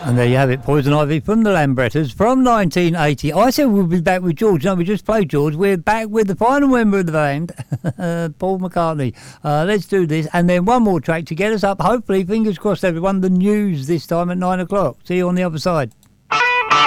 And there you have it, Poison Ivy from the Lambrettas from 1980. I said we'll be back with George. No, we just played George. We're back with the final member of the band, Paul McCartney. Let's do this. And then one more track to get us up. Hopefully, fingers crossed, everyone, the news this time at 9 o'clock. See you on the other side.